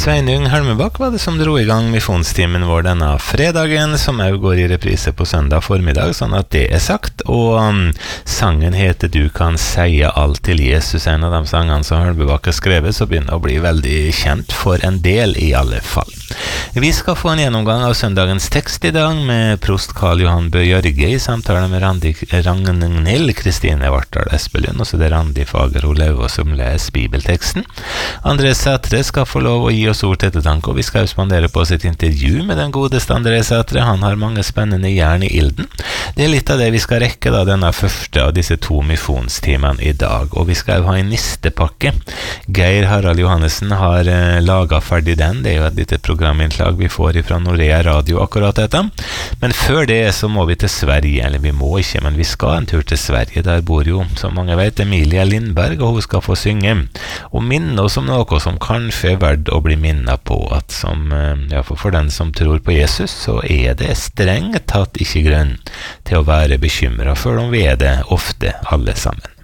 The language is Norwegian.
Sveinung Helmebakk var det som dro i gang misjonstimen vår denne fredagen, som også går i reprise på søndag formiddag, sånn at det sagt. Og sangen heter «Du kan seie alt til Jesus», en av de sangene som Helmebakk har skrevet, så begynner å bli veldig kjent for en del i alle fall. Vi skal få en gjennomgang av søndagens tekst i dag med prost Karl Johan Bø Jørge i samtale med Ragnhild Kristine Vartdal Espelund, og så det Randi Fagerho Lauå som leser bibelteksten. André Sætre skal få lov å gi oss ord til ettertanke, og vi skal spandere på oss et intervju med den godeste André Sætre. Han har mange spennende jern i ilden. Det er litt av det vi skal rekke da, denne første av disse 2 misjonstimene i dag, og vi skal ha en nistepakke. Geir Harald Johannessen har laget ferdig den. Det er jo et lite programinnslag vi får fra Norea Radio akkurat dette. Men før det så må vi til Sverige, eller vi må ikke, men vi skal en tur til Sverige. Der bor jo, som mange vet, Emilia Lindberg, og hun skal få synge og minne oss om noe som kanskje er verdt å bli minnet på, at for den som tror på Jesus, så er det strengt tatt ikke grunn til å være bekymret, for om vi er det ofte alle sammen.